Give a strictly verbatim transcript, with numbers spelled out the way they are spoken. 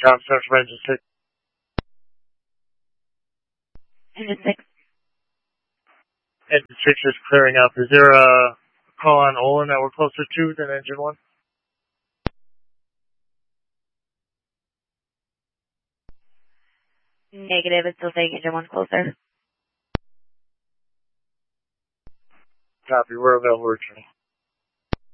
Tom Central Engine six. Engine six. Engine six is clearing up. Is there a call on Olin that we're closer to than engine one? Negative, it's still saying engine one closer. Copy, we're available returning.